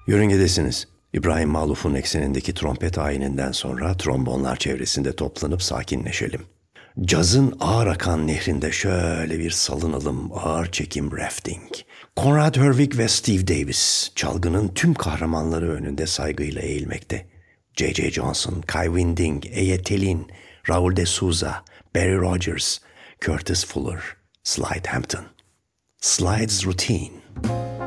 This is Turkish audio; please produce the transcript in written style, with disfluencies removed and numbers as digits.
Yörüngedesiniz. İbrahim Maluf'un eksenindeki trompet ayininden sonra trombonlar çevresinde toplanıp sakinleşelim. Cazın ağır akan nehrinde şöyle bir salınalım, ağır çekim rafting. Conrad Hurwig ve Steve Davis çalgının tüm kahramanları önünde saygıyla eğilmekte. J.J. Johnson, Kai Winding, Eye Telin, Raul de Souza, Barry Rogers, Curtis Fuller, Slide Hampton. Slide's Routine.